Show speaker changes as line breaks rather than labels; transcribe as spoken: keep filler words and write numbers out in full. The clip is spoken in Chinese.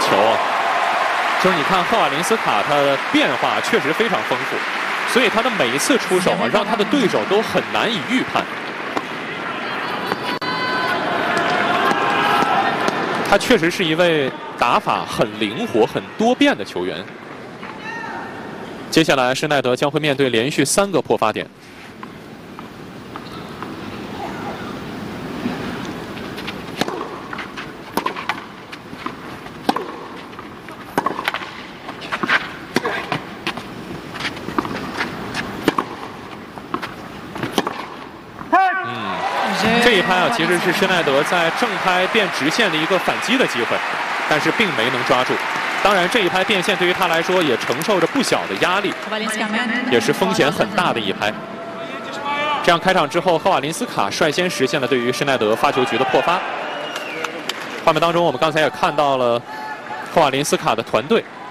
球啊，就是你看赫瓦林斯卡他的变化确实非常丰富，所以他的每一次出手啊，让他的对手都很难以预判。他确实是一位打法很灵活、很多变的球员。接下来，施耐德将会面对连续三个破发点。这一拍啊，其实是施耐德在正拍变直线的一个反击的机会，但是并没能抓住。当然，这一拍变线对于他来说也承受着不小的压力，也是风险很大的一拍。这样开场之后，赫瓦林斯卡率先实现了对于施耐德发球局的破发。画面当中，我们刚才也看到了赫瓦林斯卡的团队